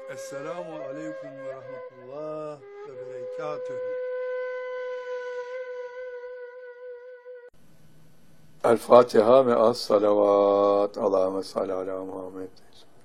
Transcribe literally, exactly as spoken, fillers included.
Esselamu aleyküm ve rahmetullah ve berekatühü. El Fatiha ve as salavat. Allahümme salli ala Muhammed.